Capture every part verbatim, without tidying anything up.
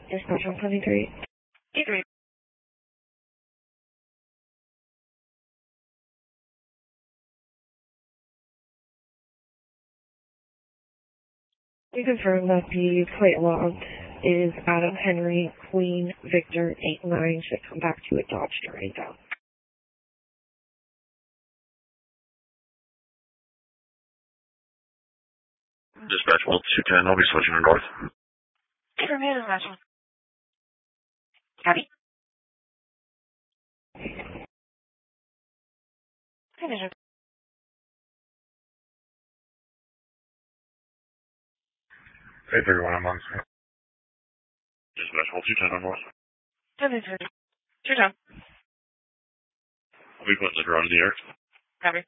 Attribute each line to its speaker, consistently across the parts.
Speaker 1: Dispatch one seventy-three.
Speaker 2: eight three.
Speaker 1: We confirm that the plate log is Adam Henry Queen Victor eight nine. Should come back to a Dodge Durango.
Speaker 3: Dispatch one two ten, I'll be switching to north.
Speaker 2: From here, dispatch one. Copy. Condition.
Speaker 3: eight three one, I'm on. Dispatch one two ten on north.
Speaker 2: Condition. Two down.
Speaker 3: I'll be putting the drone in the air.
Speaker 2: Copy.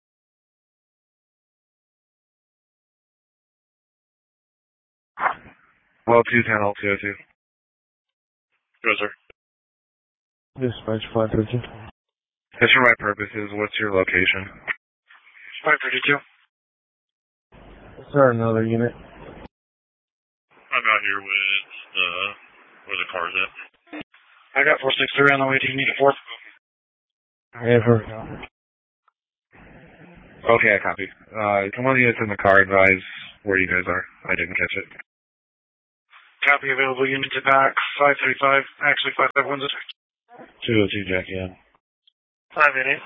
Speaker 3: Well, two ten, L two oh two. Go, sir.
Speaker 4: Dispatch five thirty-two.
Speaker 3: Just for my purposes, what's your location?
Speaker 4: five thirty-two. Is there another unit?
Speaker 3: I'm out here with the, where the car's at.
Speaker 4: I got four six three on the way. Do you need a fourth? Yeah, perfect.
Speaker 3: Okay, I copy. Uh, come on, units in the car, advise where you guys are. I didn't catch it.
Speaker 4: Copy, available unit to back, five thirty-five, actually five five one zero.
Speaker 3: two oh two, Jackie M.
Speaker 4: five eighty.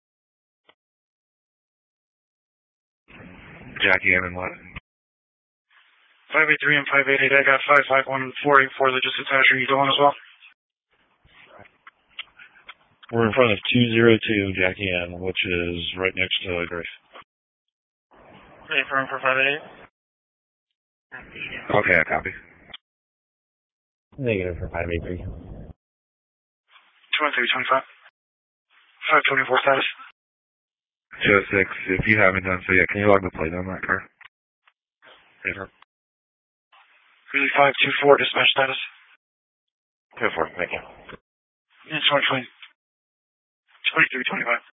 Speaker 3: Jackie M and what?
Speaker 4: five eighty-three and five eighty-eight, I got five five one four eight four, they're just attached. Are you going as well?
Speaker 3: We're in front of two oh two, Jackie M, which is right next to Grace.
Speaker 4: Ready for him for five eighty-eight?
Speaker 3: Okay, I copy.
Speaker 4: Negative for five eighty-three. two one three twenty-five. five twenty-four status.
Speaker 3: two oh six, if you haven't done so yet, can you log the plate on that car? Yes, sir.
Speaker 4: Really five two four, dispatch status.
Speaker 3: two four, thank you.
Speaker 4: It's twenty twenty. twenty-three twenty-five.